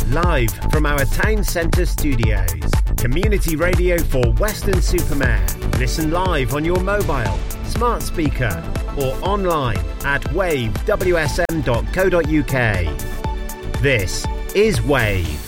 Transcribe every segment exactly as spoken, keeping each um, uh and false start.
Live from our town centre studios. Community radio for Weston-super-Mare. Listen live on your mobile, smart speaker or online at wave w s m dot co dot u k. This is Wave.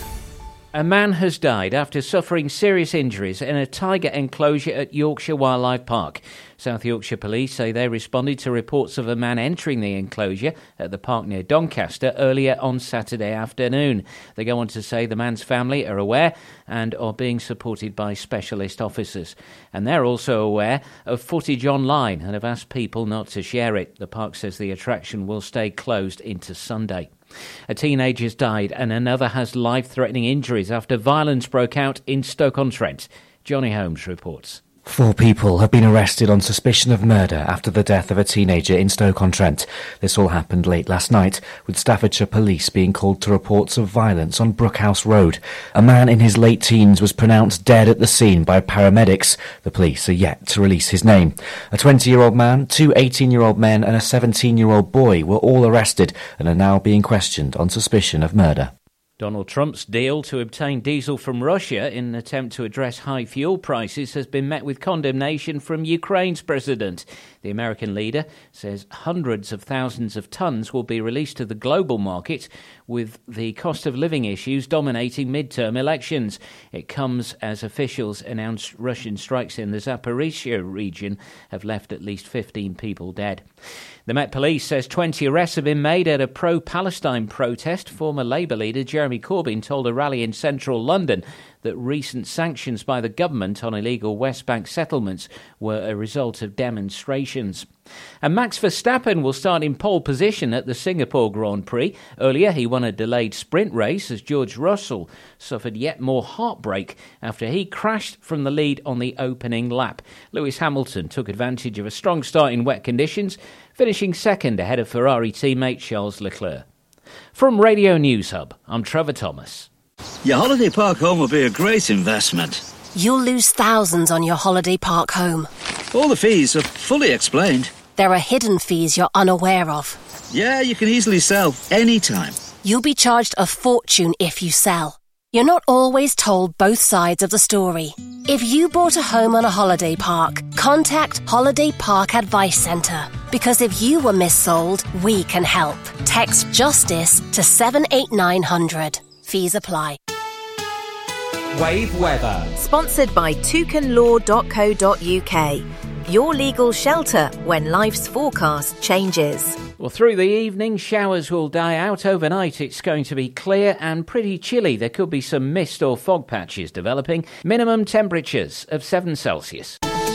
A man has died after suffering serious injuries in a tiger enclosure at Yorkshire Wildlife Park. South Yorkshire Police say they responded to reports of a man entering the enclosure at the park near Doncaster earlier on Saturday afternoon. They go on to say the man's family are aware and are being supported by specialist officers. And they're also aware of footage online and have asked people not to share it. The park says the attraction will stay closed into Sunday. A teenager's died and another has life-threatening injuries after violence broke out in Stoke-on-Trent. Johnny Holmes reports. Four people have been arrested on suspicion of murder after the death of a teenager in Stoke-on-Trent. This all happened late last night, with Staffordshire Police being called to reports of violence on Brookhouse Road. A man in his late teens was pronounced dead at the scene by paramedics. The police are yet to release his name. A twenty-year-old man, two eighteen-year-old men and a seventeen-year-old boy were all arrested and are now being questioned on suspicion of murder. Donald Trump's deal to obtain diesel from Russia in an attempt to address high fuel prices has been met with condemnation from Ukraine's president. The American leader says hundreds of thousands of tonnes will be released to the global market, with the cost of living issues dominating mid-term elections. It comes as officials announced Russian strikes in the Zaporizhzhia region have left at least fifteen people dead. The Met Police says twenty arrests have been made at a pro-Palestine protest. Former Labour leader Jeremy Corbyn told a rally in central London that recent sanctions by the government on illegal West Bank settlements were a result of demonstrations. And Max Verstappen will start in pole position at the Singapore Grand Prix. Earlier, he won a delayed sprint race as George Russell suffered yet more heartbreak after he crashed from the lead on the opening lap. Lewis Hamilton took advantage of a strong start in wet conditions, finishing second ahead of Ferrari teammate Charles Leclerc. From Radio News Hub, I'm Trevor Thomas. Your holiday park home will be a great investment. You'll lose thousands on your holiday park home. All the fees are fully explained. There are hidden fees you're unaware of. Yeah, you can easily sell anytime. You'll be charged a fortune if you sell. You're not always told both sides of the story. If you bought a home on a holiday park, contact Holiday Park Advice Centre. Because if you were missold, we can help. Text JUSTICE to seven eight nine hundred. Fees apply. Wave weather. Sponsored by toucan law dot co dot u k. Your legal shelter when life's forecast changes. Well, through the evening, showers will die out. Overnight, it's going to be clear and pretty chilly. There could be some mist or fog patches developing. Minimum temperatures of seven Celsius.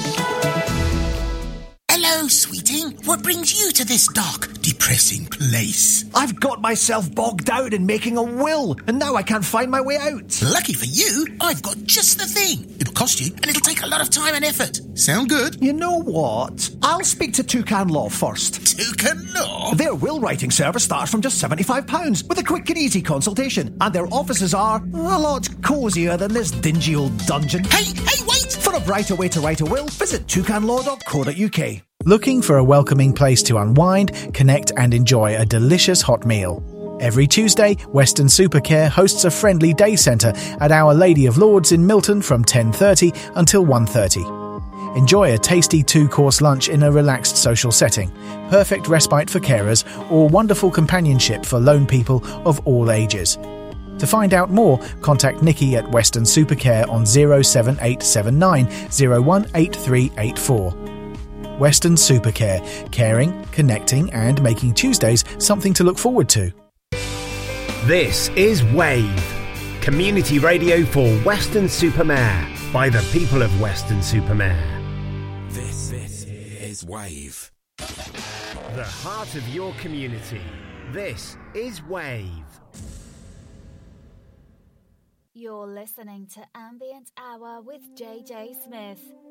Hello, sweeting. What brings you to this dark, depressing place? I've got myself bogged down in making a will, and now I can't find my way out. Lucky for you, I've got just the thing. It'll cost you, and it'll take a lot of time and effort. Sound good? You know what? I'll speak to Toucan Law first. Toucan Law? Their will writing service starts from just seventy-five pounds with a quick and easy consultation, and their offices are a lot cosier than this dingy old dungeon. Hey, hey, wait! For a brighter way to write a will, visit toucan law dot co dot u k. Looking for a welcoming place to unwind, connect and enjoy a delicious hot meal? Every Tuesday, Weston-super-Care hosts a friendly day centre at Our Lady of Lourdes in Milton from ten thirty until one thirty. Enjoy a tasty two-course lunch in a relaxed social setting, perfect respite for carers, or wonderful companionship for lone people of all ages. To find out more, contact Nikki at Weston-super-Care on zero seven eight seven nine zero one eight three eight four. Weston-super-Care, caring, connecting and making Tuesdays something to look forward to. This is Wave, community radio for Weston-super-Mare by the people of Weston-super-Mare. This, this is Wave. The heart of your community. This is Wave. You're listening to Ambient Hour with J J Smith.